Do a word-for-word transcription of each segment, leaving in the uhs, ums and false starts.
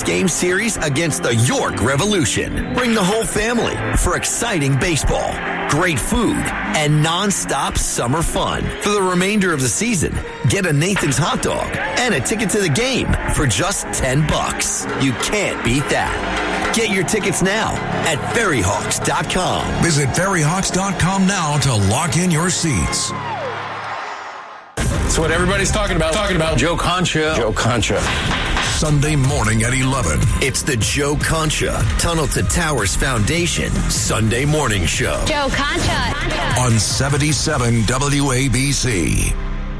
six-game series against the York Revolution. Bring the whole family for exciting baseball, great food, and non-stop summer fun. For the remainder of the season, get a Nathan's hot dog and a ticket to the game for just ten bucks. You can't beat that. Get your tickets now at ferry hawks dot com. Visit ferry hawks dot com now to lock in your seats. That's what everybody's talking about. Talking about Joe Concha. Joe Concha. Sunday morning at eleven. It's the Joe Concha Tunnel to Towers Foundation Sunday morning show. Joe Concha. On seventy-seven W A B C.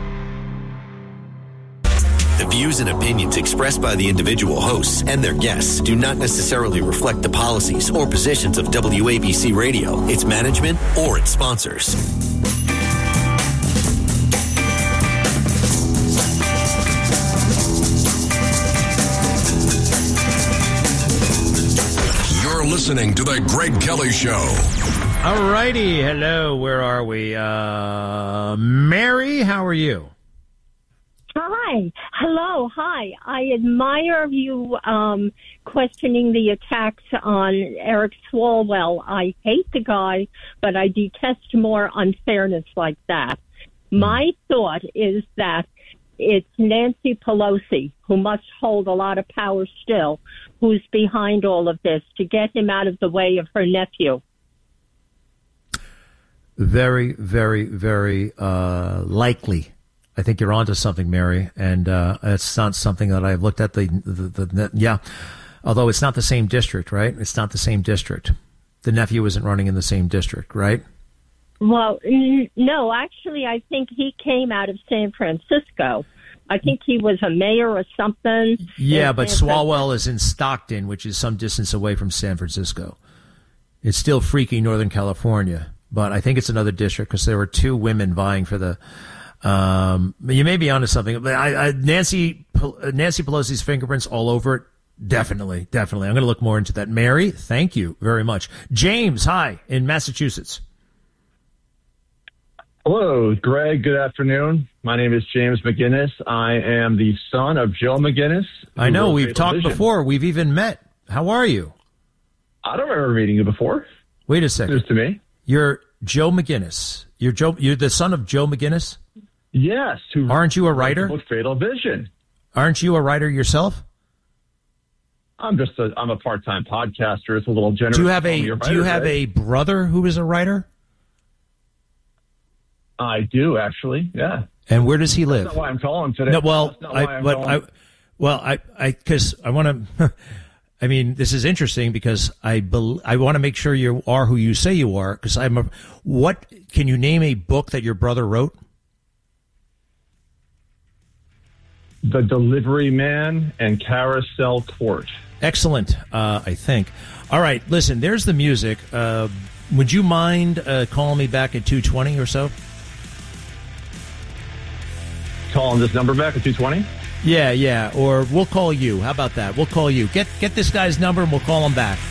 The views and opinions expressed by the individual hosts and their guests do not necessarily reflect the policies or positions of W A B C Radio, its management, or its sponsors. You're listening to The Greg Kelly Show. All righty. Hello. Where are we? Uh, Mary, how are you? Hi. Hello. Hi. I admire you um, questioning the attacks on Eric Swalwell. I hate the guy, but I detest more unfairness like that. My thought is that it's Nancy Pelosi, who must hold a lot of power still, who's behind all of this to get him out of the way of her nephew. Very, very, very uh, likely. I think you're onto something, Mary, and uh, it's not something that I've looked at. The, the, the yeah, although it's not the same district, right? It's not the same district. The nephew isn't running in the same district, right? Well, n- no, actually, I think he came out of San Francisco. I think he was a mayor or something. Yeah, but Swalwell is in Stockton, which is some distance away from San Francisco. It's still freaky Northern California, but I think it's another district because there were two women vying for the. Um, you may be onto something. I, I, Nancy Nancy Pelosi's fingerprints all over it. Definitely, definitely. I'm going to look more into that. Mary, thank you very much. James, hi, in Massachusetts. Hello, Greg. Good afternoon. My name is James McGinnis. I am the son of Joe McGinnis. I know. We've talked Vision. before. We've even met. How are you? I don't remember meeting you before. Wait a second. News to me. You're Joe McGinnis. You're Joe. You're the son of Joe McGinnis? Yes. Who Aren't you a writer? Book Fatal Vision. Aren't you a writer yourself? I'm just a I'm a part-time podcaster. It's a little generous. Do you have a writer, Do you have right? a brother who is a writer? I do, actually. Yeah. And where does he live? That's not why I'm calling today. No, well, I, but I, well, I, I, because I want to. I mean, this is interesting because I bel- I want to make sure you are who you say you are. Because I'm a. What can you name a book that your brother wrote? The Delivery Man and Carousel Court. Excellent, uh, I think. All right, listen, there's the music. Uh, would you mind uh, calling me back at two twenty or so? Calling this number back at two twenty? Yeah, yeah, or we'll call you. How about that? We'll call you. Get get this guy's number and we'll call him back.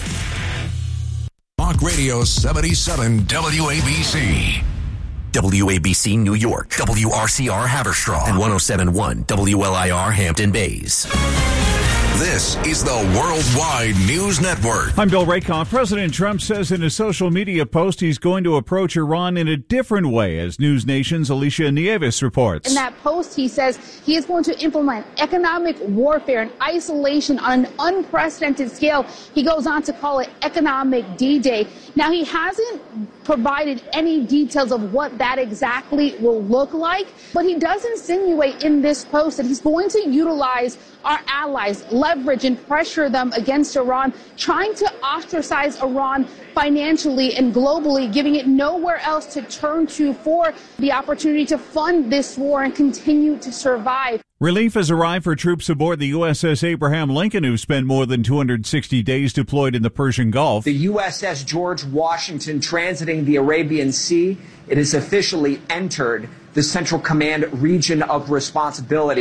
Talk Radio seventy-seven W A B C. W A B C New York, W R C R Haverstraw, and one oh seven point one W L I R Hampton Bays. This is the Worldwide News Network. I'm Bill Raycom. President Trump says in a social media post he's going to approach Iran in a different way, as News Nation's Alicia Nieves reports. In that post, he says he is going to implement economic warfare and isolation on an unprecedented scale. He goes on to call it economic D-Day. Now, he hasn't provided any details of what that exactly will look like, but he does insinuate in this post that he's going to utilize our allies, leverage and pressure them against Iran, trying to ostracize Iran financially and globally, giving it nowhere else to turn to for the opportunity to fund this war and continue to survive. Relief has arrived for troops aboard the U S S Abraham Lincoln who spent more than two hundred sixty days deployed in the Persian Gulf. The U S S George Washington transiting the Arabian Sea. It has officially entered the Central Command region of responsibility.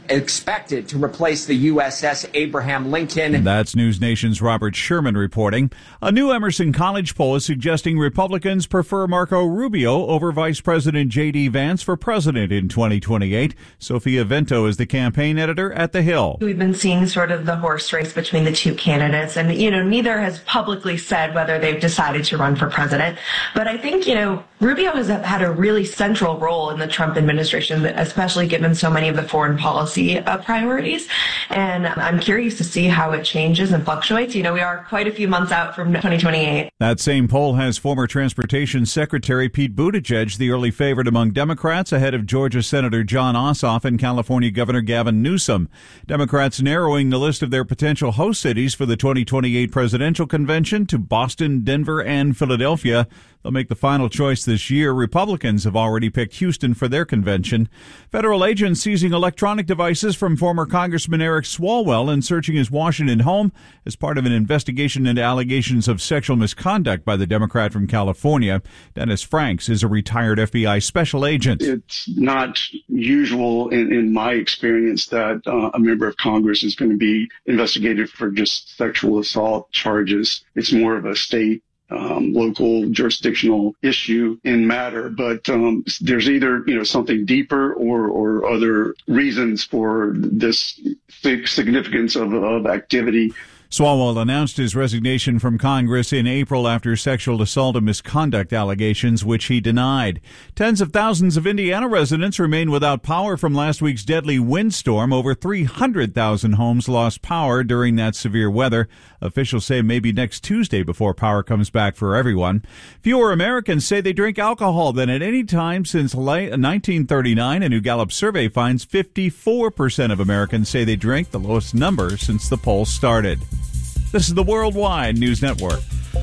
expected to replace the U S S Abraham Lincoln. That's News Nation's Robert Sherman reporting. A new Emerson College poll is suggesting Republicans prefer Marco Rubio over Vice President J D. Vance for president in twenty twenty-eight. Sophia Vento is the campaign editor at The Hill. We've been seeing sort of the horse race between the two candidates, and, you know, neither has publicly said whether they've decided to run for president. But I think, you know, Rubio has had a really central role in the Trump administration, especially given so many of the foreign policy Uh, priorities. And I'm curious to see how it changes and fluctuates. You know, we are quite a few months out from twenty twenty-eight. That same poll has former Transportation Secretary Pete Buttigieg the early favorite among Democrats, ahead of Georgia Senator John Ossoff and California Governor Gavin Newsom. Democrats narrowing the list of their potential host cities for the twenty twenty-eight presidential convention to Boston, Denver, and Philadelphia. They'll make the final choice this year. Republicans have already picked Houston for their convention. Federal agents seizing electronic devices from former Congressman Eric Swalwell and searching his Washington home as part of an investigation into allegations of sexual misconduct by the Democrat from California. Dennis Franks is a retired F B I special agent. It's not usual in, in my experience that uh, a member of Congress is going to be investigated for just sexual assault charges. It's more of a state Um, local jurisdictional issue in matter, but um, there's either, you know, something deeper or, or other reasons for this significance of, of activity. Swalwell announced his resignation from Congress in April after sexual assault and misconduct allegations, which he denied. Tens of thousands of Indiana residents remain without power from last week's deadly windstorm. Over three hundred thousand homes lost power during that severe weather. Officials say maybe next Tuesday before power comes back for everyone. Fewer Americans say they drink alcohol than at any time since nineteen thirty-nine. A new Gallup survey finds fifty-four percent of Americans say they drink, the lowest number since the poll started. This is the Worldwide News Network.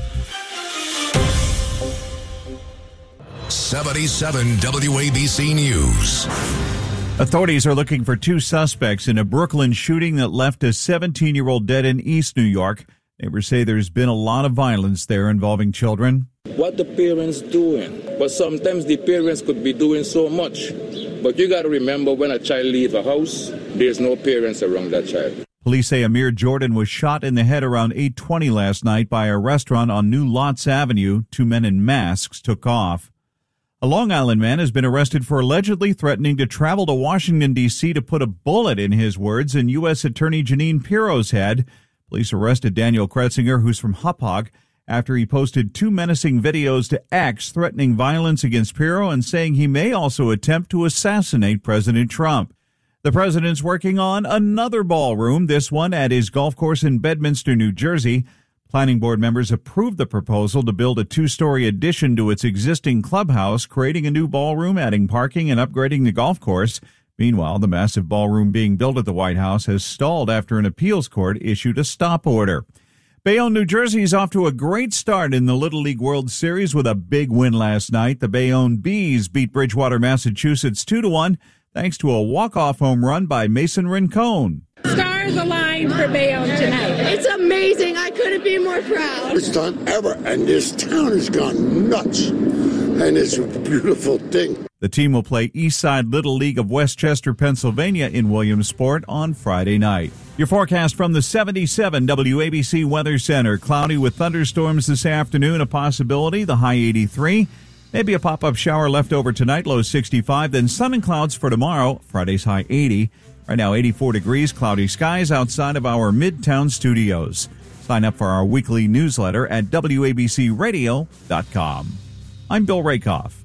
seventy-seven W A B C News. Authorities are looking for two suspects in a Brooklyn shooting that left a seventeen-year-old dead in East New York. Neighbors say there's been a lot of violence there involving children. What the parents doing? But sometimes the parents could be doing so much. But you got to remember, when a child leaves a house, there's no parents around that child. Police say Amir Jordan was shot in the head around eight twenty last night by a restaurant on New Lots Avenue. Two men in masks took off. A Long Island man has been arrested for allegedly threatening to travel to Washington, D C to put a bullet, in his words, in U S Attorney Jeanine Pirro's head. Police arrested Daniel Kretzinger, who's from Hauppauge, after he posted two menacing videos to X threatening violence against Pirro and saying he may also attempt to assassinate President Trump. The president's working on another ballroom, this one at his golf course in Bedminster, New Jersey. Planning board members approved the proposal to build a two-story addition to its existing clubhouse, creating a new ballroom, adding parking, and upgrading the golf course. Meanwhile, the massive ballroom being built at the White House has stalled after an appeals court issued a stop order. Bayonne, New Jersey is off to a great start in the Little League World Series with a big win last night. The Bayonne Bees beat Bridgewater, Massachusetts two to one. Thanks to a walk-off home run by Mason Rincon. Stars aligned for Bayonne tonight. It's amazing. I couldn't be more proud. It's done ever, and this town has gone nuts, and it's a beautiful thing. The team will play Eastside Little League of Westchester, Pennsylvania in Williamsport on Friday night. Your forecast from the seventy-seven W A B C Weather Center. Cloudy with thunderstorms this afternoon, a possibility, the high eighty-three. Maybe a pop-up shower left over tonight, low sixty-five. Then sun and clouds for tomorrow, Friday's high eighty. Right now, eighty-four degrees, cloudy skies outside of our Midtown studios. Sign up for our weekly newsletter at W A B C radio dot com. I'm Bill Rakoff.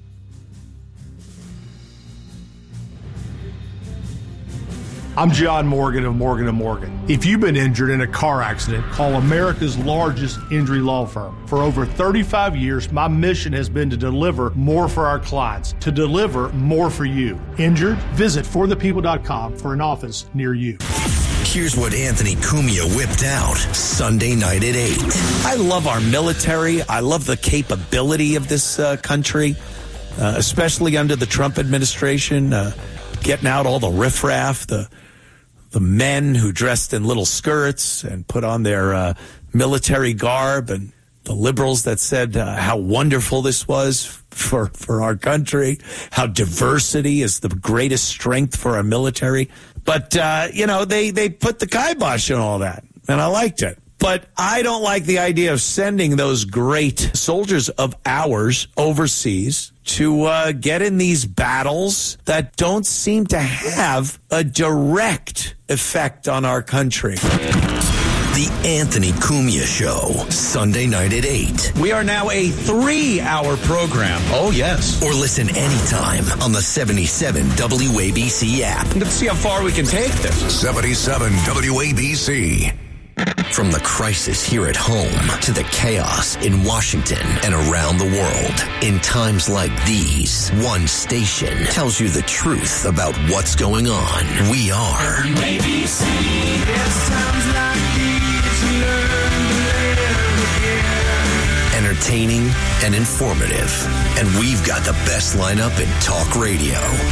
I'm John Morgan of Morgan and Morgan. If you've been injured in a car accident, call America's largest injury law firm. For over thirty-five years, my mission has been to deliver more for our clients, to deliver more for you. Injured? Visit for the people dot com for an office near you. Here's what Anthony Cumia whipped out Sunday night at eight. I love our military. I love the capability of this uh, country, uh, especially under the Trump administration, uh, getting out all the riffraff, the the men who dressed in little skirts and put on their uh, military garb, and the liberals that said uh, how wonderful this was for, for our country, how diversity is the greatest strength for our military. But, uh, you know, they, they put the kibosh on all that, and I liked it. But I don't like the idea of sending those great soldiers of ours overseas to uh, get in these battles that don't seem to have a direct effect on our country. The Anthony Cumia Show, Sunday night at eight. We are now a three-hour program. Oh, yes. Or listen anytime on the seventy-seven W A B C app. Let's see how far we can take this. seventy-seven W A B C. From the crisis here at home to the chaos in Washington and around the world, in times like these, one station tells you the truth about what's going on. We are W A B C. It's times like these you learn to live again. Entertaining and informative. And we've got the best lineup in talk radio.